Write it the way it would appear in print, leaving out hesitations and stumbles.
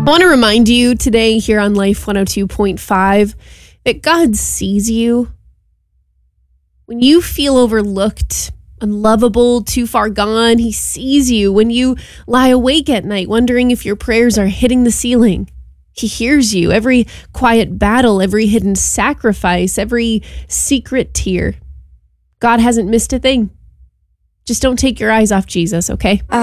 I want to remind you today here on Life 102.5 that God sees you. When you feel overlooked, unlovable, too far gone, He sees you. When you lie awake at night wondering if your prayers are hitting the ceiling, He hears you. Every quiet battle, every hidden sacrifice, every secret tear. God hasn't missed a thing. Just don't take your eyes off Jesus, okay?